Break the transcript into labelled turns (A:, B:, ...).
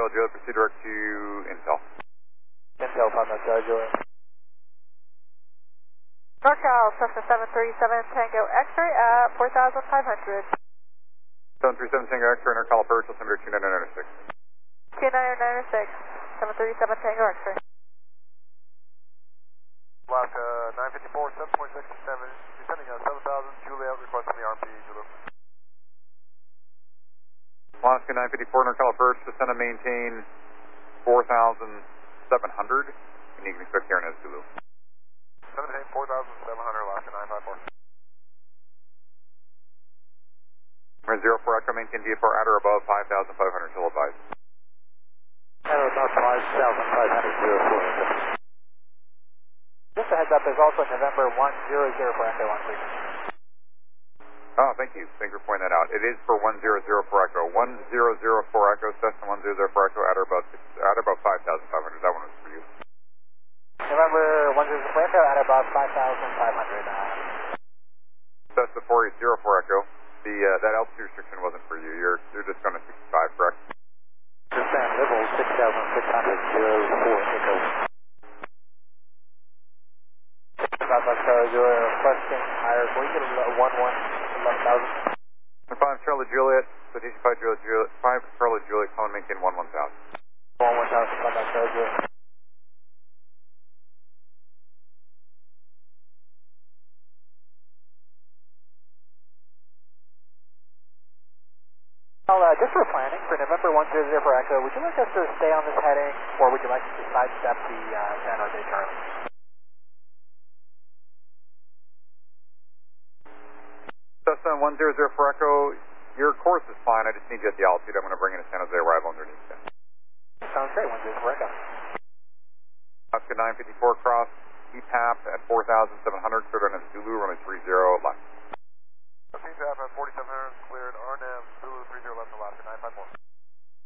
A: Charlie Juliet, proceed direct to Intel.
B: Intel, Papa Charlie Juliet.
C: NorCal, Cessna 737 Tango X-ray at 4,500.
A: 737 Tango X-ray, NorCal approach, altimeter 2996.
C: 2996, 737 Tango X-ray.
B: Alaska 954, 7.67, descending on 7,000, Juliet, requesting the RP, Zulu.
A: Alaska 954, NorCal approach, descend and maintain 4,700, and you can expect Karen as Zulu.
B: 7,700, Alaska 954.
A: We're 04 Echo, maintain VFR at or above 5,500, still advised.
B: At or above 5,500, 04 Echo. Just a heads up, there's also November 100 for Echo on frequency.
A: Oh, thank you. Thank you for pointing that out. It is for 100 for Echo. 1004 Echo, Cessna 100 for Echo at or above 5,500. That one was for you.
B: November 100 for Echo at about 5,500.
A: Cessna 480 for Echo. That altitude restriction wasn't for you. You're just going to 65, correct?
B: Descend level 6,600, 04 Echo. Papa Charlie Juliet requesting higher. Can we get 11,000?
A: 5 Charlie Juliet, so DC 5 Charlie Juliet, come and maintain 11,000.
B: 11,000, Papa Charlie Juliet. Just for planning, for November 100 for Echo, would you like us to stay on this heading, or would you like us to sidestep the San Jose Charlie?
A: Cessna 100 for Echo, your course is fine, I just need you at the altitude. I'm going to bring in a San Jose arrival underneath you.
B: Sounds great, 10 for Echo.
A: Alaska 954 cross, EPAP at 4,700, cleared on Zulu, runway 30 left.
B: EPAP at 4,700, cleared RNAV, Zulu 30 left, Alaska 954.